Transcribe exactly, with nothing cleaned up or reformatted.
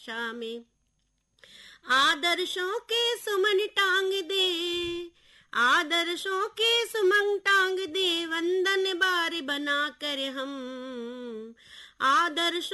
शाह में आदर्शों के सुमन टांग दे, आदर्शों के सुमन टांग दे, वंदन बार बना कर हम आदर्शों